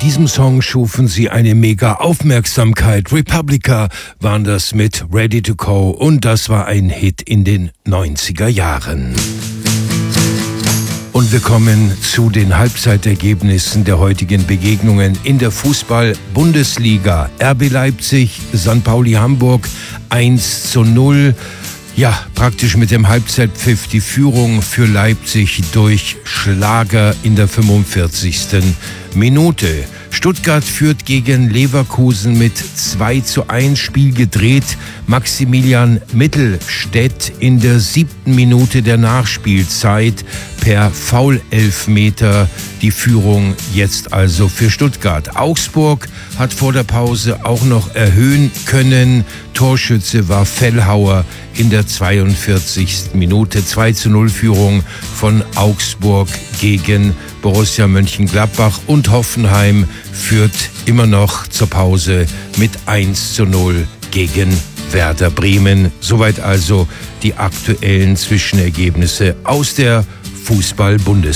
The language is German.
diesem Song schufen sie eine mega Aufmerksamkeit. Republica waren das mit Ready to Go und das war ein Hit in den 90er Jahren. Und wir kommen zu den Halbzeitergebnissen der heutigen Begegnungen in der Fußball-Bundesliga. RB Leipzig, St. Pauli Hamburg 1:0. Ja, praktisch mit dem Halbzeitpfiff die Führung für Leipzig durch Schlager in der 45. Minute. Stuttgart führt gegen Leverkusen mit 2:1, Spiel gedreht. Maximilian Mittelstädt in der 7. Minute der Nachspielzeit per Foul-Elfmeter die Führung jetzt also für Stuttgart. Augsburg hat vor der Pause auch noch erhöhen können. Torschütze war Fellhauer in der 42. Minute. 2:0 Führung von Augsburg gegen Borussia Mönchengladbach und Hoffenheim führt immer noch zur Pause mit 1:0 gegen Werder Bremen. Soweit also die aktuellen Zwischenergebnisse aus der Fußball-Bundesliga.